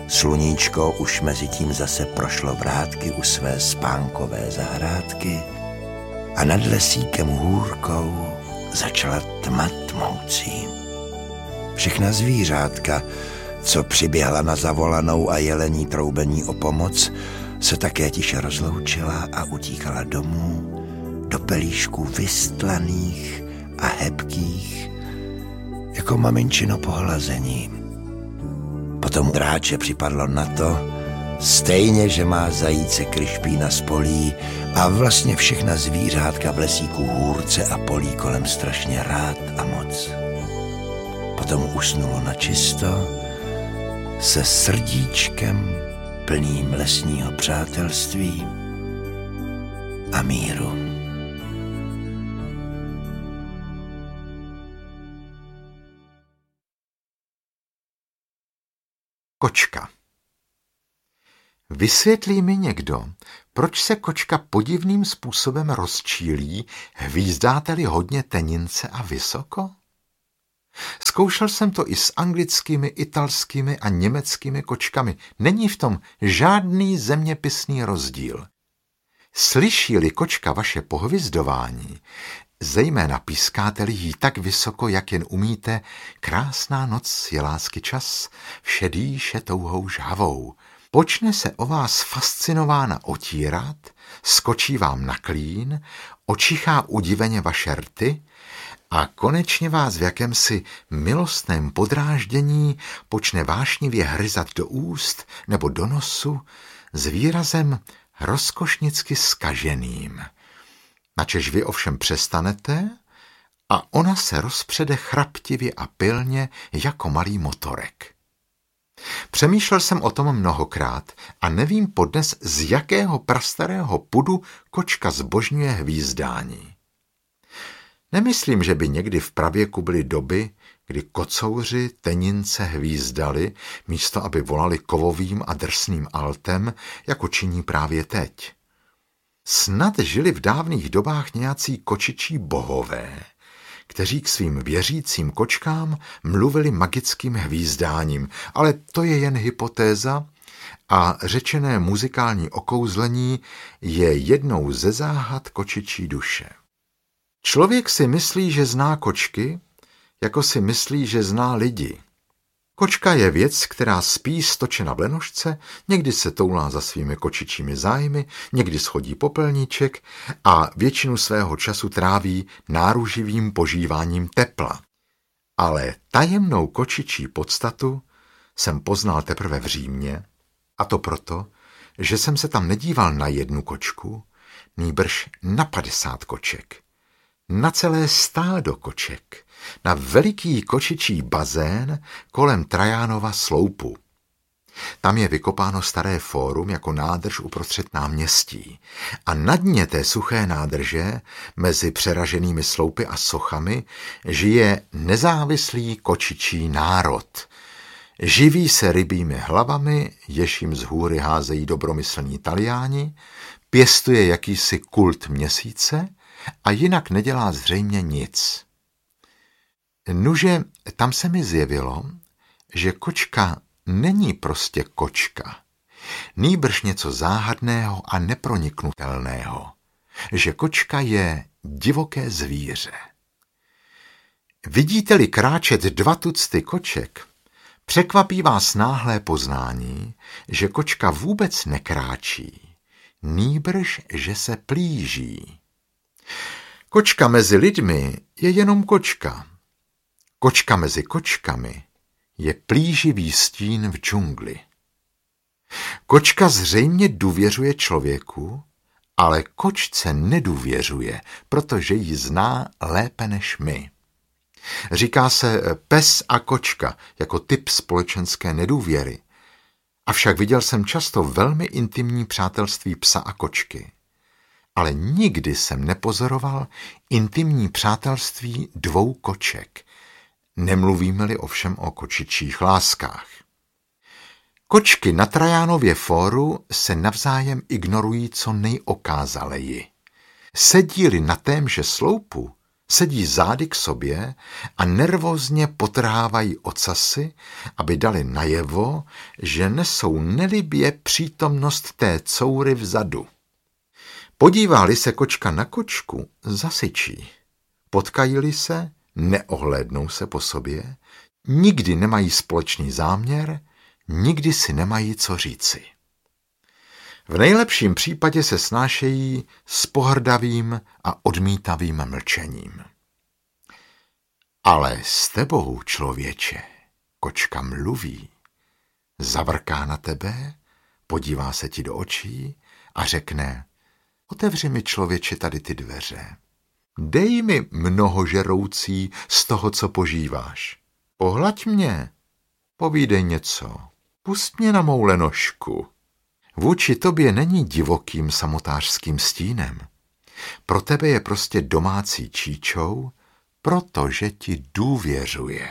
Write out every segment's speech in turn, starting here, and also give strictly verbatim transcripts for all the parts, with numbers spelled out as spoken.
Sluníčko už mezi tím zase prošlo vrátky u své spánkové zahrádky a nad lesíkem hůrkou začala tma tmoucí. Všechna zvířátka, co přiběhla na zavolanou a jelení troubení o pomoc, se také tiše rozloučila a utíkala domů do pelíšků vystlaných a hebkých, jako maminčino pohlazení. Potom dráče připadlo na to, stejně, že má zajíce kryšpína z polí a vlastně všechna zvířátka v lesíku hůrce a polí kolem strašně rád a moc. Potom usnulo na čisto se srdíčkem plným lesního přátelství a míru. Kočka. Vysvětlí mi někdo, proč se kočka podivným způsobem rozčílí, hvízdáte-li hodně tenince a vysoko? Zkoušel jsem to i s anglickými, italskými a německými kočkami. Není v tom žádný zeměpisný rozdíl. Slyší-li kočka vaše pohvizdování, zejména pískáte-li jí tak vysoko, jak jen umíte, krásná noc je lásky čas, vše dýše touhou žhavou. Počne se o vás fascinována otírat, skočí vám na klín, očichá udiveně vaše rty a konečně vás v jakémsi milostném podráždění počne vášnivě hryzat do úst nebo do nosu s výrazem rozkošnicky zkaženým. Načež vy ovšem přestanete a ona se rozpřede chraptivě a pilně jako malý motorek. Přemýšlel jsem o tom mnohokrát a nevím podnes, z jakého prastarého pudu kočka zbožňuje hvízdání. Nemyslím, že by někdy v pravěku byly doby, kdy kocouři tenince hvízdali, místo aby volali kovovým a drsným altem, jako činí právě teď. Snad žili v dávných dobách nějací kočičí bohové, kteří k svým věřícím kočkám mluvili magickým hvízdáním, ale to je jen hypotéza a řečené muzikální okouzlení je jednou ze záhad kočičí duše. Člověk si myslí, že zná kočky, jako si myslí, že zná lidi. Kočka je věc, která spí stočena v lenošce, někdy se toulá za svými kočičími zájmy, někdy schodí popelníček a většinu svého času tráví náruživým požíváním tepla. Ale tajemnou kočičí podstatu jsem poznal teprve v Římě, a to proto, že jsem se tam nedíval na jednu kočku, nýbrž na padesát koček. Na celé stádo koček, na veliký kočičí bazén kolem Trajánova sloupu. Tam je vykopáno staré fórum jako nádrž uprostřed náměstí a na dně té suché nádrže mezi přeraženými sloupy a sochami žije nezávislý kočičí národ. Živí se rybími hlavami, jež jim z hůry házejí dobromyslní Taliáni, pěstuje jakýsi kult měsíce a jinak nedělá zřejmě nic. Nuže, tam se mi zjevilo, že kočka není prostě kočka, nýbrž něco záhadného a neproniknutelného, že kočka je divoké zvíře. Vidíte-li kráčet dva tucty koček, překvapí vás náhlé poznání, že kočka vůbec nekráčí, nýbrž, že se plíží. Kočka mezi lidmi je jenom kočka. Kočka mezi kočkami je plíživý stín v džungli. Kočka zřejmě důvěřuje člověku, ale kočce nedůvěřuje, protože ji zná lépe než my. Říká se pes a kočka jako typ společenské nedůvěry. Avšak viděl jsem často velmi intimní přátelství psa a kočky. Ale nikdy jsem nepozoroval intimní přátelství dvou koček. Nemluvíme-li ovšem o kočičích láskách. Kočky na Trajánově fóru se navzájem ignorují co nejokázaleji. Sedí-li na témže sloupu, Sedí zády k sobě a nervózně potrhávají ocasy, aby dali najevo, že nesou nelibě přítomnost té coury vzadu. Podívá-li se kočka na kočku, zasyčí. Potkají-li se, neohlédnou se po sobě, nikdy nemají společný záměr, nikdy si nemají co říci. V nejlepším případě se snášejí s pohrdavým a odmítavým mlčením. Ale s tebou, člověče, kočka mluví. Zavrká na tebe, podívá se ti do očí a řekne: otevři mi, člověče, tady ty dveře. Dej mi mnohožeroucí z toho, co požíváš. Pohlaď mě, povídej něco, pust mě na mou lenošku. Vůči tobě není divokým samotářským stínem. Pro tebe je prostě domácí číčou, protože ti důvěřuje.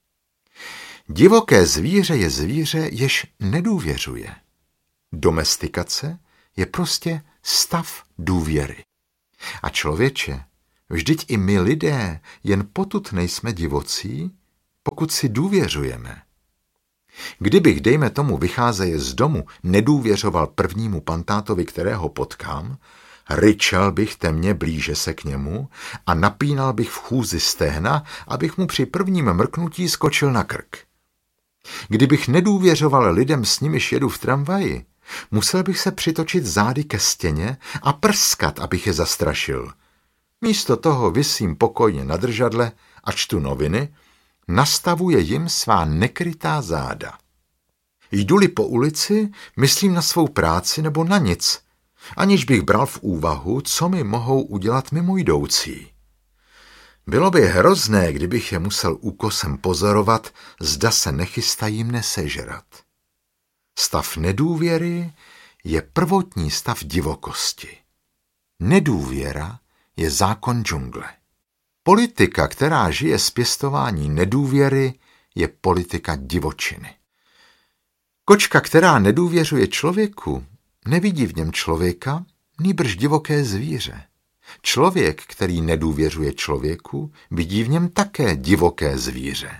Divoké zvíře je zvíře, jež nedůvěřuje. Domestikace je prostě stav důvěry. A člověče, vždyť i my lidé jen potud nejsme divocí, pokud si důvěřujeme. Kdybych, dejme tomu, vycházeje z domu, nedůvěřoval prvnímu pantátovi, kterého potkám, ryčel bych temně blíže se k němu a napínal bych v chůzi stehna, abych mu při prvním mrknutí skočil na krk. Kdybych nedůvěřoval lidem, s nimiž jedu v tramvaji, musel bych se přitočit zády ke stěně a prskat, abych je zastrašil. Místo toho visím pokojně na držadle a čtu noviny, nastavuje jim svá nekrytá záda. Jdu-li po ulici, myslím na svou práci nebo na nic, aniž bych bral v úvahu, co mi mohou udělat mimojdoucí. Bylo by hrozné, kdybych je musel úkosem pozorovat, zda se nechystají mne sežrat. Stav nedůvěry je prvotní stav divokosti. Nedůvěra je zákon džungle. Politika, která žije z pěstování nedůvěry, je politika divočiny. Kočka, která nedůvěřuje člověku, nevidí v něm člověka, nýbrž divoké zvíře. Člověk, který nedůvěřuje člověku, vidí v něm také divoké zvíře.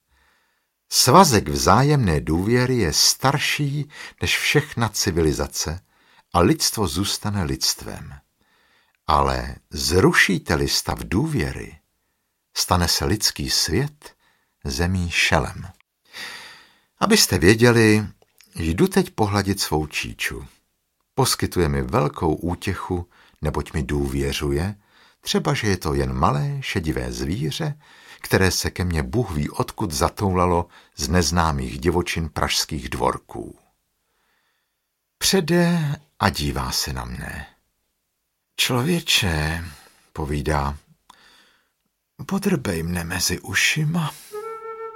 Svazek vzájemné důvěry je starší než všechna civilizace a lidstvo zůstane lidstvem. Ale zrušíte-li stav důvěry, stane se lidský svět zemí šelem. Abyste věděli, jdu teď pohladit svou číču. Poskytuje mi velkou útěchu, neboť mi důvěřuje, třeba že je to jen malé šedivé zvíře, které se ke mně Bůh ví odkud zatoulalo z neznámých divočin pražských dvorků. Přede a dívá se na mne. Člověče, povídá, podrbej mne mezi ušima.